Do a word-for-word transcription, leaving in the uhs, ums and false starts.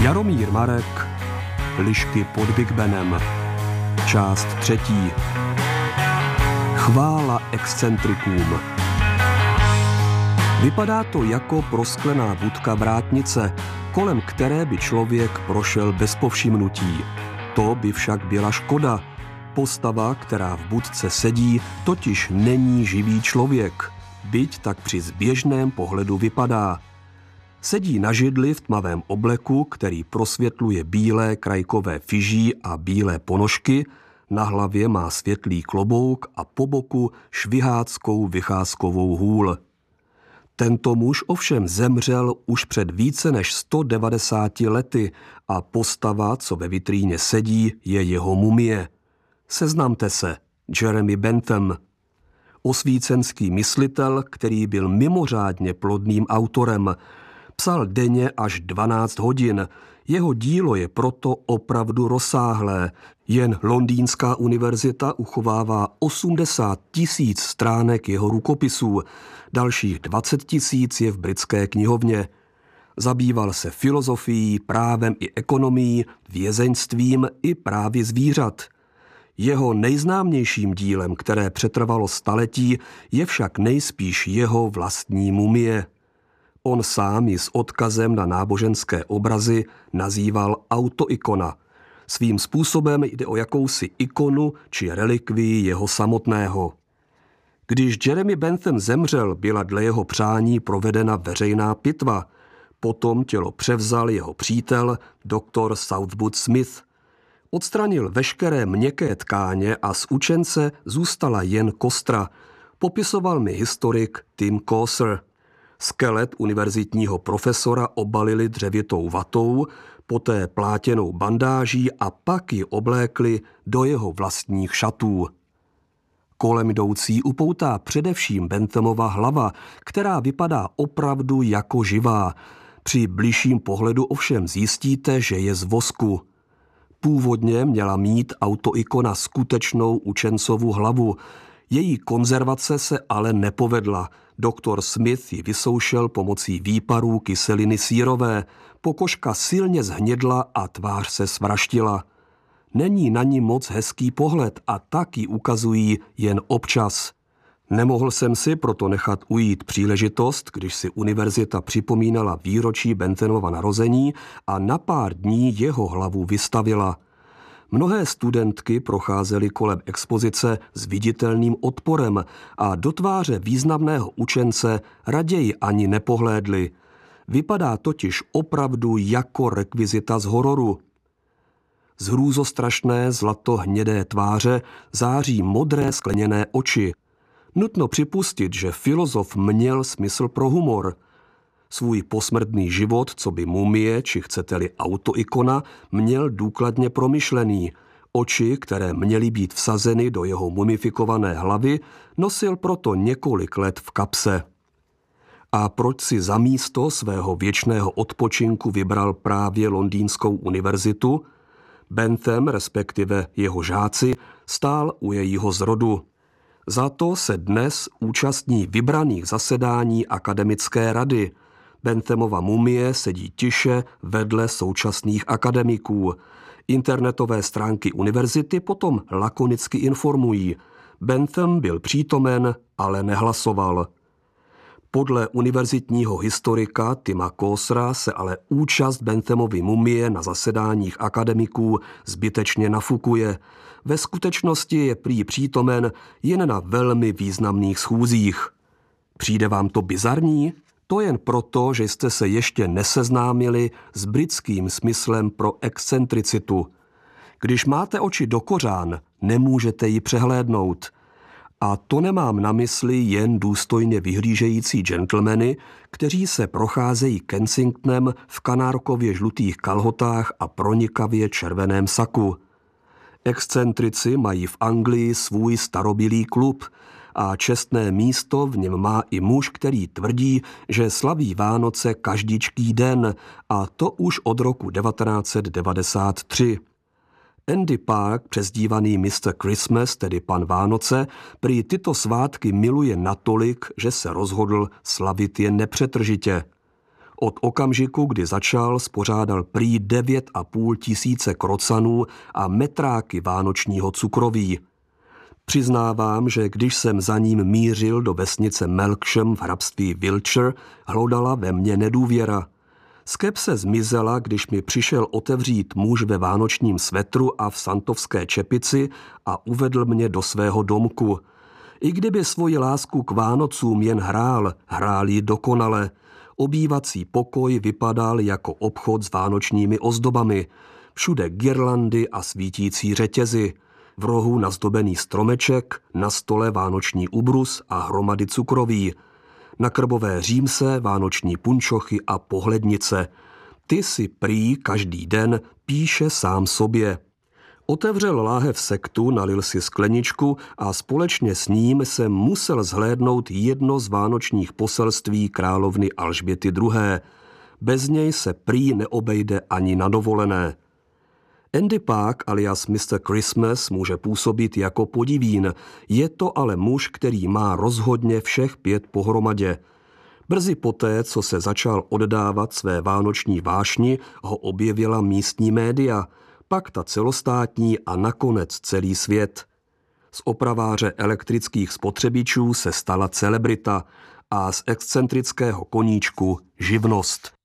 Jaromír Marek, Lišky pod Big Benem, část třetí. Chvála excentrikům. Vypadá to jako prosklená budka vrátnice, kolem které by člověk prošel bez povšimnutí. To by však byla škoda. Postava, která v budce sedí, totiž není živý člověk, byť tak při zběžném pohledu vypadá. Sedí na židli v tmavém obleku, který prosvětluje bílé krajkové fyží a bílé ponožky, na hlavě má světlý klobouk a po boku šviháckou vycházkovou hůl. Tento muž ovšem zemřel už před více než sto devadesáti lety a postava, co ve vitríně sedí, je jeho mumie. Seznamte se, Jeremy Bentham. Osvícenský myslitel, který byl mimořádně plodným autorem, psal denně až dvanáct hodin. Jeho dílo je proto opravdu rozsáhlé. Jen Londýnská univerzita uchovává osmdesát tisíc stránek jeho rukopisů, dalších dvacet tisíc je v britské knihovně. Zabýval se filozofií, právem i ekonomií, vězeňstvím i právy zvířat. Jeho nejznámějším dílem, které přetrvalo staletí, je však nejspíš jeho vlastní mumie. On sám ji s odkazem na náboženské obrazy nazýval autoikona. Svým způsobem jde o jakousi ikonu či relikvii jeho samotného. Když Jeremy Bentham zemřel, byla dle jeho přání provedena veřejná pitva. Potom tělo převzal jeho přítel, doktor Southwood Smith. Odstranil veškeré měkké tkáně a z učence zůstala jen kostra, popisoval mi historik Tim Coser. Skelet univerzitního profesora obalili dřevětou vatou, poté plátěnou bandáží a pak ji oblékli do jeho vlastních šatů. Kolem jdoucí upoutá především Benthamova hlava, která vypadá opravdu jako živá. Při bližším pohledu ovšem zjistíte, že je z vosku. Původně měla mít autoikona skutečnou učencovu hlavu. Její konzervace se ale nepovedla. Doktor Smith ji vysoušel pomocí výparů kyseliny sírové. Pokožka silně zhnědla a tvář se svraštila. Není na ní moc hezký pohled a tak ji ukazují jen občas. Nemohl jsem si proto nechat ujít příležitost, když si univerzita připomínala výročí Benthamova narození a na pár dní jeho hlavu vystavila. Mnohé studentky procházely kolem expozice s viditelným odporem a do tváře významného učence raději ani nepohlédli. Vypadá totiž opravdu jako rekvizita z hororu. Z hrůzostrašné zlatohnědé tváře září modré skleněné oči. Nutno připustit, že filozof měl smysl pro humor. Svůj posmrtný život, co by mumie, či chcete-li autoikona, měl důkladně promyšlený. Oči, které měly být vsazeny do jeho mumifikované hlavy, nosil proto několik let v kapse. A proč si za místo svého věčného odpočinku vybral právě Londýnskou univerzitu? Bentham, respektive jeho žáci, stál u jejího zrodu. Za to se dnes účastní vybraných zasedání akademické rady. Benthamova mumie sedí tiše vedle současných akademiků. Internetové stránky univerzity potom lakonicky informují. Bentham byl přítomen, ale nehlasoval. Podle univerzitního historika Tima Cosera se ale účast Benthamovy mumie na zasedáních akademiků zbytečně nafukuje. Ve skutečnosti je prý přítomen jen na velmi významných schůzích. Přijde vám to bizarní? To jen proto, že jste se ještě neseznámili s britským smyslem pro excentricitu. Když máte oči do kořán, nemůžete ji přehlédnout. A to nemám na mysli jen důstojně vyhlížející gentlemany, kteří se procházejí Kensingtonem v kanárkově žlutých kalhotách a pronikavě červeném saku. Excentrici mají v Anglii svůj starobylý klub a čestné místo v něm má i muž, který tvrdí, že slaví Vánoce každičký den, a to už od roku devatenáct set devadesát tři. Andy Park, přezdívaný mister Christmas, tedy pan Vánoce, prý tyto svátky miluje natolik, že se rozhodl slavit je nepřetržitě. Od okamžiku, kdy začal, spořádal prý devět a půl tisíce krocanů a metráky vánočního cukroví. Přiznávám, že když jsem za ním mířil do vesnice Melksham v hrabství Wiltshire, hlodala ve mně nedůvěra. Skepse zmizela, když mi přišel otevřít muž ve vánočním svetru a v santovské čepici a uvedl mě do svého domku. I kdyby svoji lásku k Vánocům jen hrál, hrál ji dokonale. Obývací pokoj vypadal jako obchod s vánočními ozdobami. Všude girlandy a svítící řetězy. V rohu nazdobený stromeček, na stole vánoční ubrus a hromady cukroví. Na krbové římse vánoční punčochy a pohlednice. Ty si prý každý den píše sám sobě. Otevřel láhev sektu, nalil si skleničku a společně s ním jsem musel zhlédnout jedno z vánočních poselství královny Alžběty druhé. Bez něj se prý neobejde ani na dovolené. Andy Park alias mister Christmas může působit jako podivín, je to ale muž, který má rozhodně všech pět pohromadě. Brzy poté, co se začal oddávat své vánoční vášni, ho objevila místní média, pak ta celostátní a nakonec celý svět. Z opraváře elektrických spotřebičů se stala celebrita a z excentrického koníčku živnost.